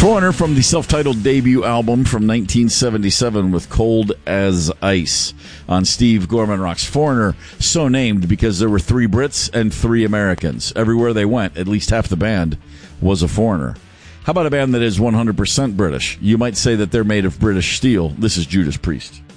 Foreigner from the self-titled debut album from 1977 with Cold as Ice on Steve Gorman Rocks. Foreigner, so named because there were 3 Brits and 3 Americans. Everywhere they went, at least half the band was a foreigner. How about a band that is 100% British? You might say that they're made of British steel. This is Judas Priest.